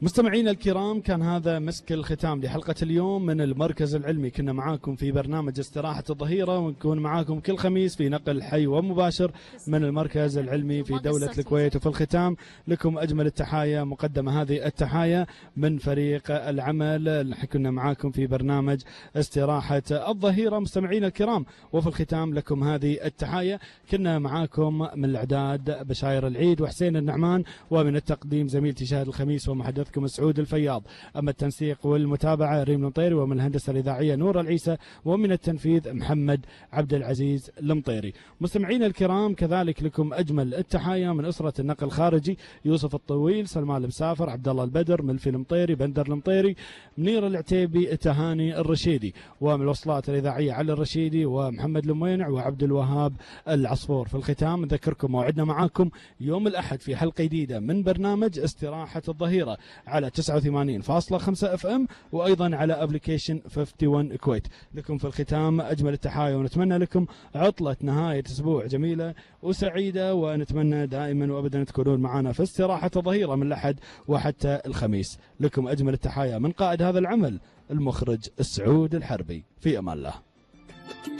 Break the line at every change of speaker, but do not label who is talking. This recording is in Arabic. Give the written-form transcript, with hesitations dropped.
مستمعينا الكرام، كان هذا مسك الختام لحلقة اليوم من المركز العلمي. كنا معاكم في برنامج استراحة الظهيرة، ونكون معاكم كل خميس في نقل حي ومباشر من المركز العلمي في دولة الكويت. وفي الختام لكم أجمل التحايا، مقدمة هذه التحايا من فريق العمل. كنا معاكم في برنامج استراحة الظهيرة مستمعينا الكرام، وفي الختام لكم هذه التحايا. كنا معاكم من الإعداد بشاير العيد وحسين النعمان، ومن التقديم زميلتي شاهد الخميس ومحدثكم سعود الفياض. أما التنسيق والمتابعة ريم المطيري، ومن الهندسة الإذاعية نور العيسى، ومن التنفيذ محمد عبد العزيز المطيري. مستمعينا الكرام، كذلك لكم أجمل التحايا من أسرة النقل الخارجي: يوسف الطويل، سلمان المسافر، عبد الله البدر، ملفي المطيري، بندر المطيري، منير العتيبي، تهاني الرشيدي، ومن الوصلات الإذاعية علي الرشيدي، ومحمد الموينع، وعبد الوهاب العصفور. في الختام نذكركم موعدنا معاكم يوم الأحد في حلقة جديدة من برنامج استراحة الظهيرة على 89.5 FM، وأيضا على أبليكيشن 51 كويت. لكم في الختام أجمل التحايا، ونتمنى لكم عطلة نهاية أسبوع جميلة وسعيدة، ونتمنى دائما وأبدا تكونون معنا في استراحة الظهيرة من الأحد وحتى الخميس. لكم أجمل التحايا من قائد هذا العمل المخرج سعود الحربي. في أمان الله.